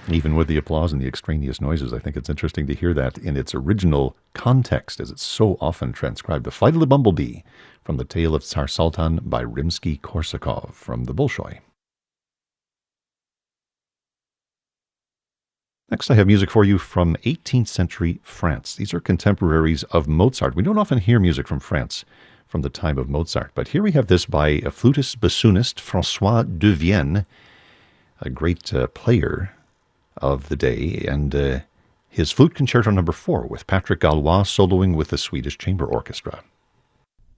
Even with the applause and the extraneous noises, I think it's interesting to hear that in its original context, as it's so often transcribed. The Flight of the Bumblebee from the Tale of Tsar Sultan by Rimsky-Korsakov from the Bolshoi. Next, I have music for you from 18th century France. These are contemporaries of Mozart. We don't often hear music from France from the time of Mozart, but here we have this by a flutist bassoonist, François de Vienne, a great player of the day, and his Flute Concerto No. 4 with Patrick Gallois soloing with the Swedish Chamber Orchestra.